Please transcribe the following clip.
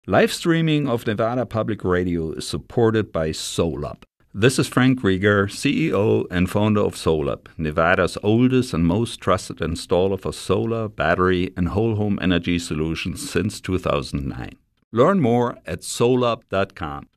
Live streaming of Nevada Public Radio is supported by Solab. This is Frank Rieger, CEO and founder of Solab, Nevada's oldest and most trusted installer for solar, battery, and whole home energy solutions since 2009. Learn more at solab.com.